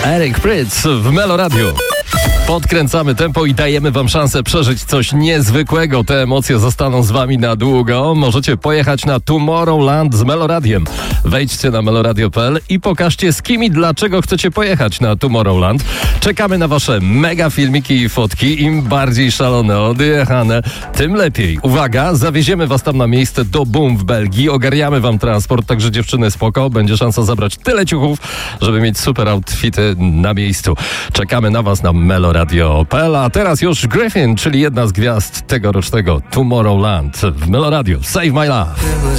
Eric Prydz w Meloradiu. Podkręcamy tempo i dajemy wam szansę przeżyć coś niezwykłego. Te emocje zostaną z wami na długo. Możecie pojechać na Tomorrowland z Meloradiem. Wejdźcie na meloradio.pl i pokażcie, z kim i dlaczego chcecie pojechać na Tomorrowland. Czekamy na wasze mega filmiki i fotki. Im bardziej szalone, odjechane, tym lepiej. Uwaga, zawieziemy was tam na miejsce do Boom w Belgii. Ogarniamy wam transport, także dziewczyny spoko. Będzie szansa zabrać tyle ciuchów, żeby mieć super outfity na miejscu. Czekamy na was na meloradio.pl. A teraz już Griffin, czyli jedna z gwiazd tegorocznego Tomorrowland w Meloradiu. Save My Love.